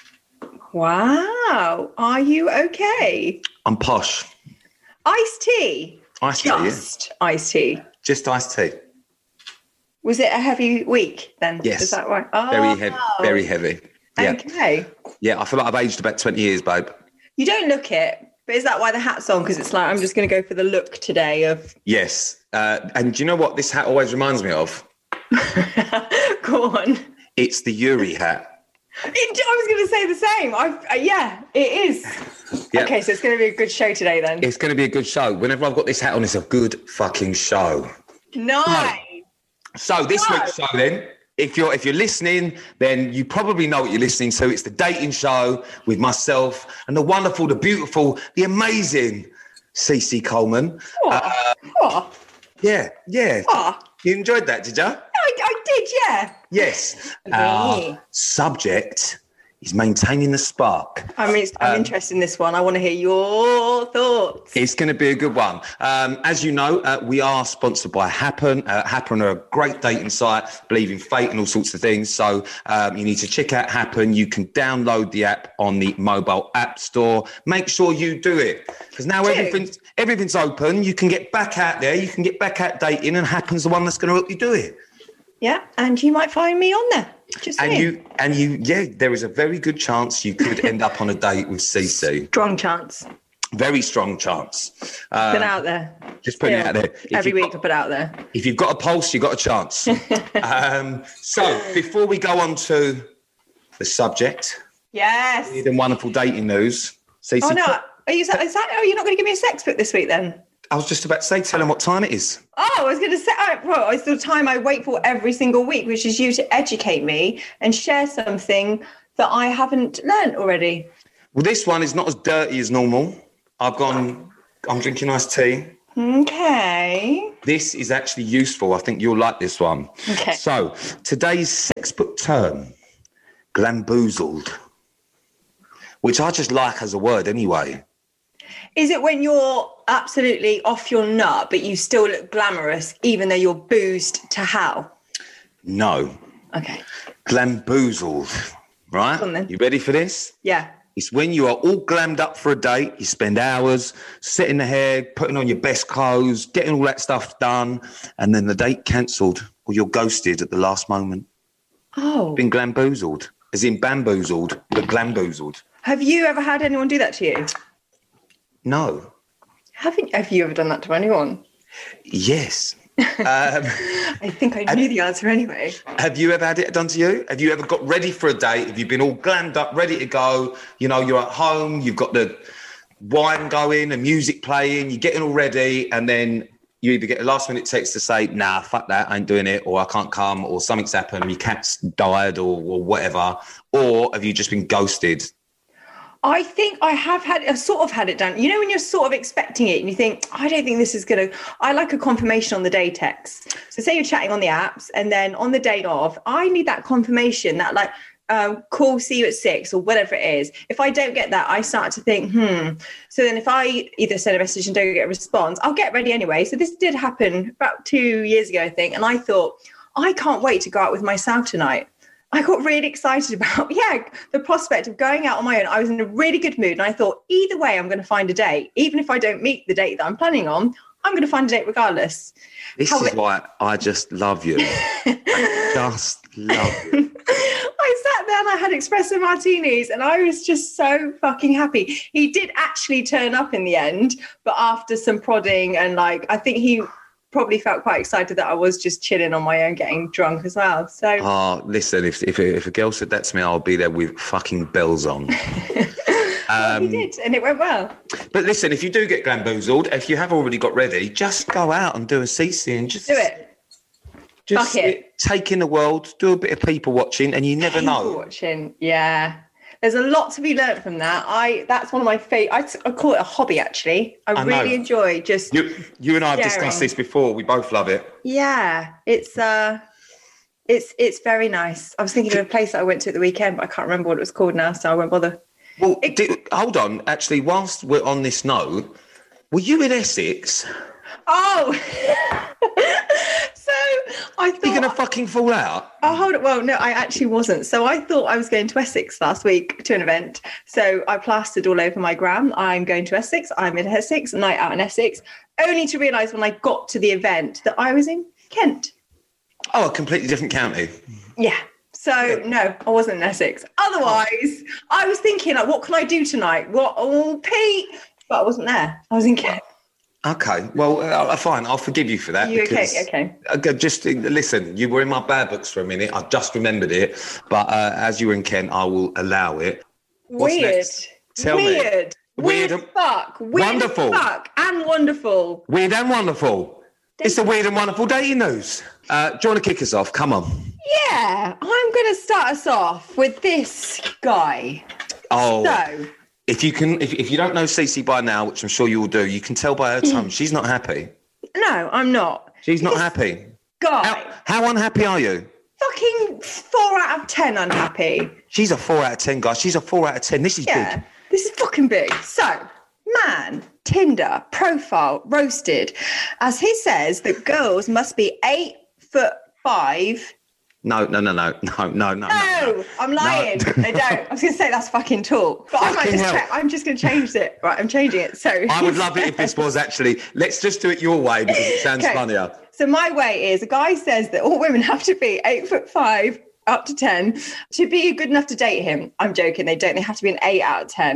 Wow. Are you okay? I'm posh. Iced tea? Iced tea, Just iced tea? Just iced tea. Was it a heavy week then? Yes. Is that right? Oh. Very heavy. Very heavy. Yeah. Okay. Yeah, I feel like I've aged about 20 years, babe. You don't look it, but is that why the hat's on? Because it's like, I'm just going to go for the look today of... Yes. And do you know what this hat always reminds me of? Go on. It's the Yuri hat. I was going to say the same. Yeah, it is. Yep. Okay, so it's going to be a good show today then. It's going to be a good show. Whenever I've got this hat on, it's a good fucking show. Nice. So this week's show then, if you're listening, then you probably know what you're listening to. It's the dating show with myself and the wonderful, the beautiful, the amazing Cece Coleman. Yeah. You enjoyed that, did you? I did, yeah. Yes. Our subject is maintaining the spark. I'm interested in this one. I want to hear your thoughts. It's going to be a good one. As you know, we are sponsored by Happen. Happen are a great dating site, believe in fate and all sorts of things. So you need to check out Happen. You can download the app on the mobile app store. Make sure you do it because now everything's open. You can get back out there. You can get back out dating, and Happen's the one that's going to help you do it. Yeah, and you might find me on there. Just saying. Yeah, there is a very good chance you could end up on a date with Cece. Strong chance. Very strong chance. Put out there. Just putting it out there. Every week I put out there. If you've got a pulse, you've got a chance. So before we go on to the subject, yes, weird and wonderful dating news. Oh no, are you not going to give me a sex book this week then? I was just about to say, tell them what time it is. Oh, I was going to say, well, it's the time I wait for every single week, which is you to educate me and share something that I haven't learned already. Well, this one is not as dirty as normal. I'm drinking iced tea. Okay. This is actually useful. I think you'll like this one. Okay. So today's sex book term, glamboozled, which I just like as a word anyway. Is it when you're absolutely off your nut, but you still look glamorous, even though you're boozed to hell? No. Okay. Glamboozled, right? Go on then. You ready for this? Yeah. It's when you are all glammed up for a date. You spend hours setting the hair, putting on your best clothes, getting all that stuff done, and then the date cancelled or you're ghosted at the last moment. Oh. Been glamboozled, as in bamboozled, but glamboozled. Have you ever had anyone do that to you? No. Have you ever done that to anyone? Yes. I think I knew the answer anyway. Have you ever had it done to you? Have you ever got ready for a date? Have you been all glammed up, ready to go? You know, you're at home, you've got the wine going and music playing, you're getting all ready, and then you either get a last minute text to say, nah, fuck that, I ain't doing it, or I can't come, or something's happened, your cat's died, or whatever. Or have you just been ghosted? I think I've sort of had it done. You know, when you're sort of expecting it and you think, I don't think this is going to, I like a confirmation on the day text. So say you're chatting on the apps and then on the day of, I need that confirmation that like, cool, see you at 6 or whatever it is. If I don't get that, I start to think, So then if I either send a message and don't get a response, I'll get ready anyway. So this did happen about 2 years ago, I think. And I thought, I can't wait to go out with myself tonight. I got really excited about, the prospect of going out on my own. I was in a really good mood. And I thought, either way, I'm going to find a date. Even if I don't meet the date that I'm planning on, I'm going to find a date regardless. This is why I just love you. I just love you. I sat there and I had espresso martinis and I was just so fucking happy. He did actually turn up in the end, but after some prodding and I think he probably felt quite excited that I was just chilling on my own, getting drunk as well. So, listen, if a girl said that to me, I'll be there with fucking bells on. Well, he did, and it went well. But listen, if you do get glamboozled, if you have already got ready, just go out and do a CC and just do it. Just take in the world, do a bit of people watching, and you never know. People watching, yeah. There's a lot to be learned from that. That's one of my favorite. I call it a hobby, actually. I really enjoy just. You and I have discussed this before. We both love it. Yeah, it's very nice. I was thinking of a place that I went to at the weekend, but I can't remember what it was called now, so I won't bother. Well, hold on. Actually, whilst we're on this note, were you in Essex? Oh. So I thought you're gonna fucking fall out. Oh, hold it. Well, no, I actually wasn't. So I thought I was going to Essex last week to an event. So I plastered all over my gram, I'm going to Essex. I'm in Essex, night out in Essex, only to realise when I got to the event that I was in Kent. Oh, a completely different county. Yeah. So no, I wasn't in Essex. Otherwise, I was thinking, what can I do tonight? Pete, but I wasn't there. I was in Kent. Okay, well, fine. I'll forgive you for that. Okay. Just listen, you were in my bad books for a minute. I just remembered it. But as you were in Kent, I will allow it. What's Weird. Next? Tell me. Weird as fuck. Wonderful. Weird as fuck and wonderful. Weird and wonderful. It's the weird and wonderful dating news. Do you want to kick us off? Come on. Yeah, I'm going to start us off with this guy. Oh. So... If you don't know Cece by now, which I'm sure you will do, you can tell by her tone she's not happy. No, I'm not. She's not happy. Guy. How unhappy are you? Fucking 4 out of 10 unhappy. She's a 4 out of 10, guys. She's a 4 out of 10. This is big. This is fucking big. So, man, Tinder, profile, roasted. As he says that girls must be 8'5". No. No, I'm lying. No. They don't. I was going to say that's fucking tall. But I'm just going to change it. Right, I'm changing it. So I would love it if this was actually, let's just do it your way because it sounds funnier. So my way is, a guy says that all women have to be 8'5" up to 10 to be good enough to date him. I'm joking. They don't. They have to be an 8 out of 10.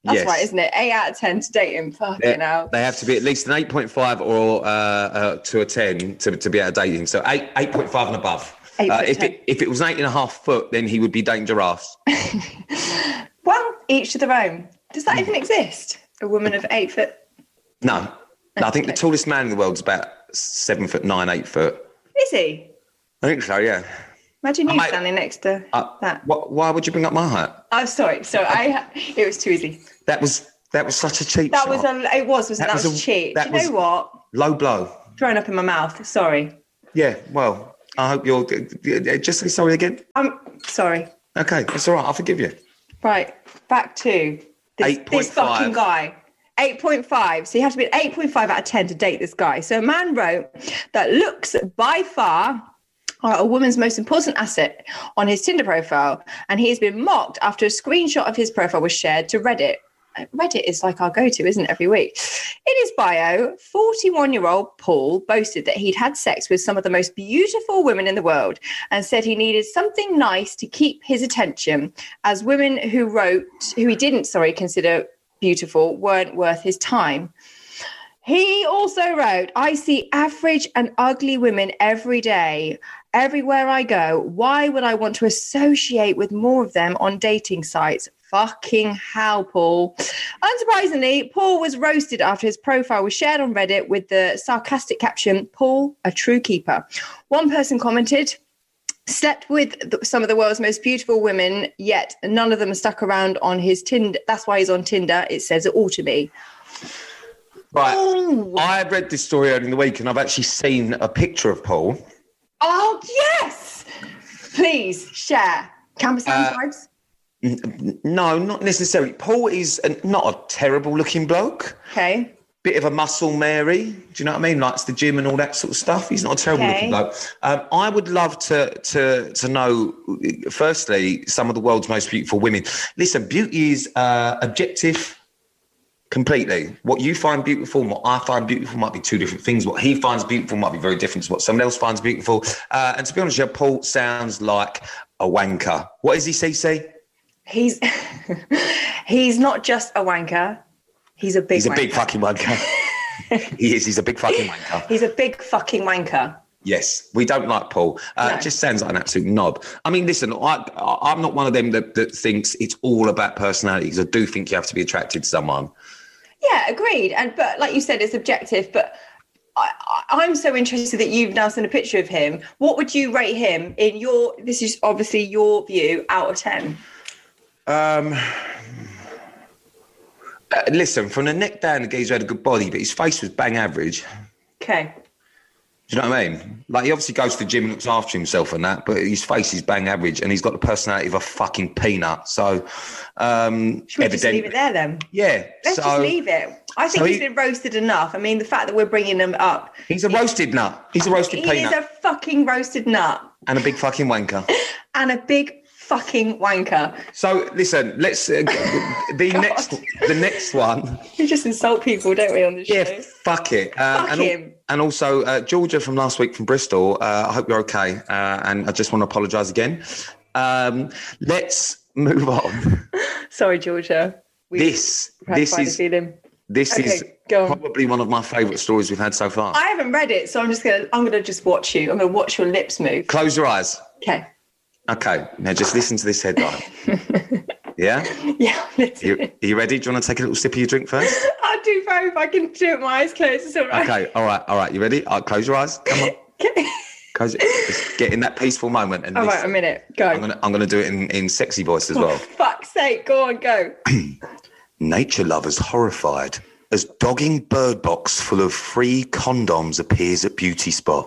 That's Yes. right, isn't it? 8 out of 10 to date him. Fucking hell. They have to be at least an 8.5 or to a 10 to be able to date him. So 8.5 and above. 8.10. If it was an 8.5 foot, then he would be dangerous. Well, each to their own. Does that even exist? A woman of 8 foot? No. I think the tallest man in the world is about 7 foot 9, 8 foot. Is he? I think so, yeah. Imagine you Mate, standing next to that. Why would you bring up my height? Oh, sorry. It was too easy. That was such a cheap That shot. wasn't it? That was cheap. Do you know what? Low blow. Thrown up in my mouth. Sorry. Yeah, well, I hope you're... Just say sorry again. I'm sorry. Okay, it's all right. I'll forgive you. Right. Back to this 8.5. fucking guy. 8.5. So you have to be an 8.5 out of 10 to date this guy. So a man wrote that looks by far are a woman's most important asset on his Tinder profile. And he has been mocked after a screenshot of his profile was shared to Reddit. Reddit is like our go-to, isn't it, every week? In his bio, 41-year-old Paul boasted that he'd had sex with some of the most beautiful women in the world and said he needed something nice to keep his attention, as women who he didn't consider beautiful weren't worth his time. He also wrote, I see average and ugly women every day. Everywhere I go, why would I want to associate with more of them on dating sites? Fucking hell, Paul. Unsurprisingly, Paul was roasted after his profile was shared on Reddit with the sarcastic caption, Paul, a true keeper. One person commented, slept with some of the world's most beautiful women, yet none of them are stuck around on his Tinder. That's why he's on Tinder. It says it all to me. Right. Ooh. I read this story earlier in the week and I've actually seen a picture of Paul. Oh, yes. Please share. Campus vibes? No, not necessarily. Paul is not a terrible looking bloke. Okay. Bit of a muscle Mary. Do you know what I mean? Likes the gym and all that sort of stuff. He's not a terrible looking bloke. I would love to know, firstly, some of the world's most beautiful women. Listen, beauty is objective. Completely. What you find beautiful and what I find beautiful might be two different things. What he finds beautiful might be very different to what someone else finds beautiful. And to be honest, Paul sounds like a wanker. What is he, CC? He's not just a wanker. He's a big wanker. He's a big fucking wanker. He is. He's a big fucking wanker. He's a big fucking wanker. Yes, we don't like Paul. No. It just sounds like an absolute knob. I mean, listen, I'm not one of them that thinks it's all about personality, because I do think you have to be attracted to someone. Yeah, agreed. But like you said, it's objective. But I'm so interested that you've now seen a picture of him. What would you rate him in your? This is obviously your view out of 10. Listen, from the neck down, the geezer had a good body, but his face was bang average. Okay. Do you know what I mean? Like, he obviously goes to the gym and looks after himself and that, but his face is bang average, and he's got the personality of a fucking peanut. So, should we just leave it there then? Yeah. Let's just leave it. I think he's been roasted enough. I mean, the fact that we're bringing him up. He's a roasted nut. He's a roasted peanut. He is a fucking roasted nut. And a big fucking wanker. And a big fucking wanker. So listen, let's the next one. We just insult people, don't we, on the show? Yeah, fuck it. Fuck him. And also, Georgia from last week from Bristol. I hope you're okay. And I just want to apologise again. Let's move on. Sorry, Georgia. This is probably one of my favourite stories we've had so far. I haven't read it, so I'm gonna just watch you. I'm gonna watch your lips move. Close your eyes. Okay. Okay. Now just listen to this headline. Yeah? Yeah. Are you ready? Do you want to take a little sip of your drink first? I'll do both. I can do it with my eyes closed. It's all right. Okay. All right. You ready? Close your eyes. Come on. Okay. Just get in that peaceful moment. And all right, a minute. Go. I'm gonna do it in sexy voice as well. For fuck's sake. Go on, go. Nature lovers horrified as dogging bird box full of free condoms appears at beauty spot.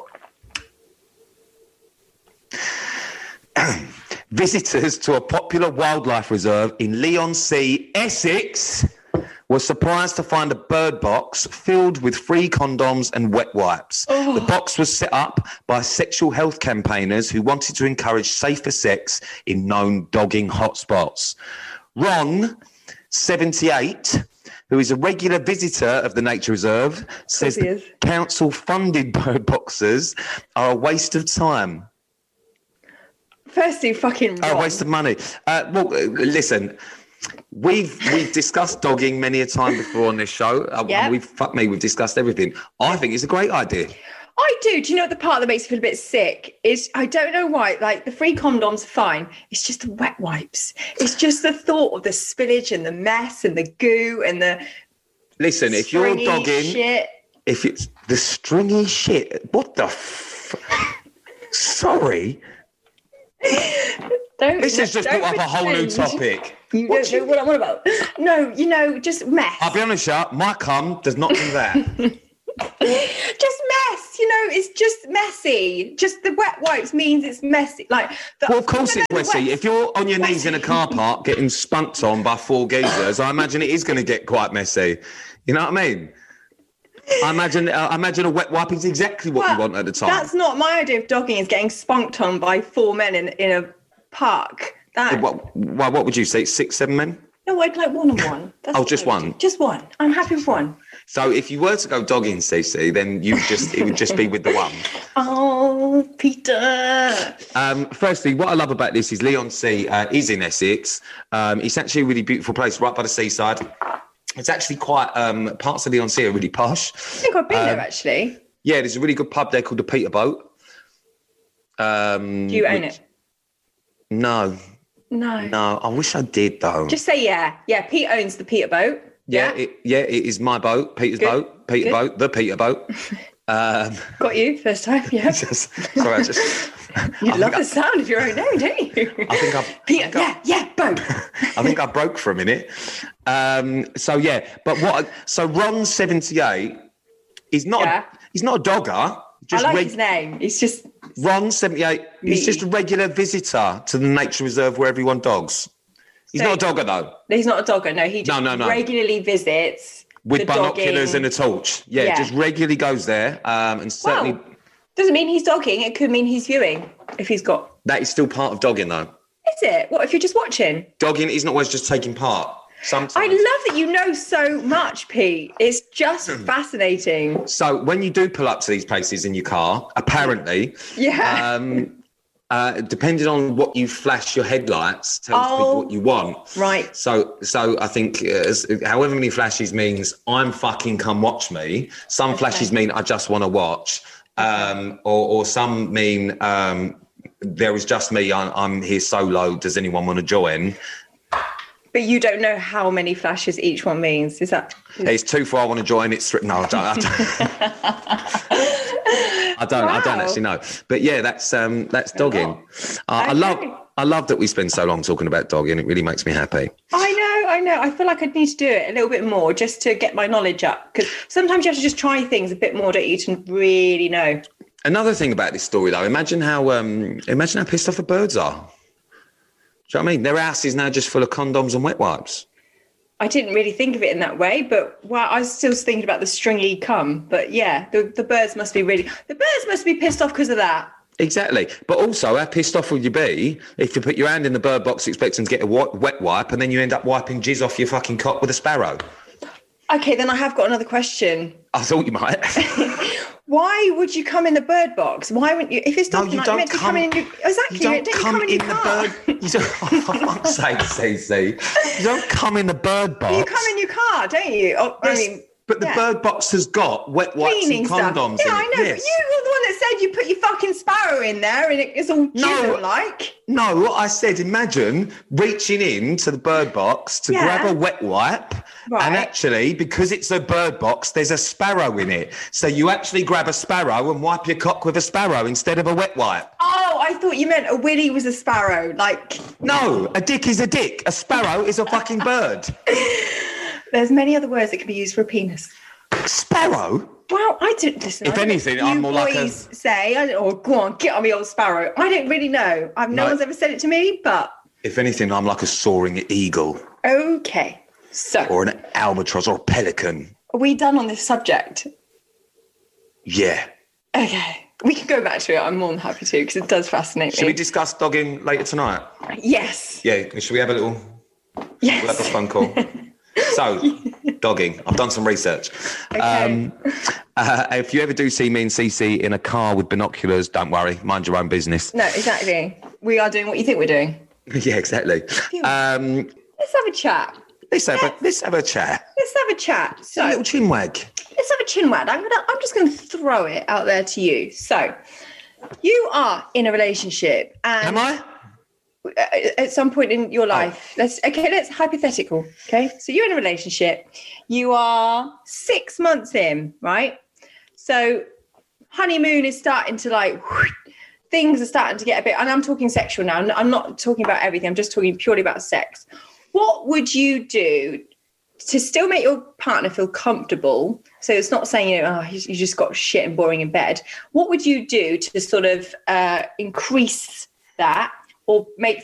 Visitors to a popular wildlife reserve in Leigh-on-Sea, Essex, were surprised to find a bird box filled with free condoms and wet wipes. Oh. The box was set up by sexual health campaigners who wanted to encourage safer sex in known dogging hotspots. Ron, 78, who is a regular visitor of the nature reserve, says the council-funded bird boxes are a waste of time. Firstly, fucking wrong. A waste of money. Well, listen, We've discussed dogging many a time before on this show. Yeah. We've discussed everything. I think it's a great idea. I do. Do you know what the part that makes me feel a bit sick is? I don't know why. Like the free condoms are fine. It's just the wet wipes. It's just the thought of the spillage and the mess and the goo and the. Listen, if you're stringy dogging, shit. if it's the stringy shit, what the? Sorry. This has just brought up a whole new topic. You don't know what I'm on about. No, just mess. I'll be honest, my cum does not do that. Just mess, it's just messy. Just the wet wipes means it's messy. Well, of course it's messy. If you're on your knees in a car park getting spunked on by 4 geezers, I imagine it is going to get quite messy. You know what I mean? I imagine a wet wipe is exactly what you want at the time. That's not my idea of dogging, is getting spunked on by 4 men in a park. What would you say, 6, 7 men? No, I'd like one-on-one. Just one? Just one. I'm happy with one. So if you were to go dogging, Cece, then it would just be with the one. Oh, Peter. Firstly, what I love about this is Leon Sea is in Essex. It's actually a really beautiful place right by the seaside. It's actually quite, parts of Leon Sea are really posh. I think I've been there, actually. Yeah, there's a really good pub there called the Peter Boat. Do you own it? No. I wish I did, though. Just say yeah. Yeah, Pete owns the Peter Boat. Yeah, it is my boat, Peter's boat, Peter Boat, the Peter Boat. Got you first time, yeah. You love the sound of your own name, don't you? I think Peter, boat. I think I broke for a minute. So Ron 78 is not he's not a dogger. I like his name. He's just Ron 78. He's just a regular visitor to the nature reserve where everyone dogs. He's not a dogger, though. He's not a dogger. No, he just regularly visits with binoculars and a torch. Yeah, just regularly goes there, and certainly doesn't mean he's dogging. It could mean he's viewing if he's got. That is still part of dogging, though. Is it? What if you're just watching? Dogging is not always just taking part. Sometimes. I love that you know so much, Pete. It's just fascinating. So when you do pull up to these places in your car, apparently, depending on what you flash your headlights, tells people what you want. Right. So I think however many flashes means I'm fucking come watch me. Some flashes mean I just want to watch, or some mean there is just me. I'm here solo. Does anyone want to join? But you don't know how many flashes each one means. Is that? It's 2 for I want to join. It's 3. No, I don't. I don't actually know. But yeah, that's dogging. I love that we spend so long talking about dogging. It really makes me happy. I know. I feel like I'd need to do it a little bit more just to get my knowledge up. Because sometimes you have to just try things a bit more, don't you, to really know. Another thing about this story, though, imagine how pissed off the birds are. Do you know what I mean? Their house is now just full of condoms and wet wipes. I didn't really think of it in that way, but I was still thinking about the stringy cum. But yeah, the birds must be pissed off because of that. Exactly. But also, how pissed off would you be if you put your hand in the bird box expecting to get a wet wipe and then you end up wiping jizz off your fucking cock with a sparrow? Okay, then I have got another question. I thought you might. Why would you come in the bird box? Why wouldn't you? If it's not, you don't come in. Exactly. You don't come in the bird. You don't. For fuck's sake, Cece. You don't come in the bird box. You come in your car, don't you? But the bird box has got wet wipes and condoms. Yeah, I know. Yes. But you were the one that said you put your fucking sparrow in there and it's all jizz-like. No, what I said, imagine reaching in to the bird box to grab a wet wipe. Right. And actually, because it's a bird box, there's a sparrow in it. So you actually grab a sparrow and wipe your cock with a sparrow instead of a wet wipe. Oh, I thought you meant a willy was a sparrow. No, a dick is a dick. A sparrow is a fucking bird. There's many other words that can be used for a penis. Sparrow? Well, I don't listen. If anything, I'm more like a... say, go on, get on me old sparrow. I don't really know. No one's ever said it to me, but... If anything, I'm like a soaring eagle. Okay, so... Or an albatross or a pelican. Are we done on this subject? Yeah. Okay. We can go back to it. I'm more than happy to, because it does fascinate me. Should we discuss dogging later tonight? Yes. Yeah, should we have a little... Yes. We'll have a phone call. So, dogging. I've done some research. Okay. If you ever do see me and Cece in a car with binoculars, don't worry. Mind your own business. No, exactly. We are doing what you think we're doing. Yeah, exactly. Let's have a chat. Let's have a chat. Let's have a chat. So A little chin wag. let's have a chin wag. I'm just gonna throw it out there to you. So you are in a relationship, and Am I? at some point in your life, let's hypothetical. Okay, so you're in a relationship. You are 6 months in, right? So honeymoon is starting to like. Things are starting to get a bit, and I'm talking sexual now. I'm not talking about everything. I'm just talking purely about sex. What would you do to still make your partner feel comfortable? So it's not saying, you just got shit and boring in bed. What would you do to sort of increase that or make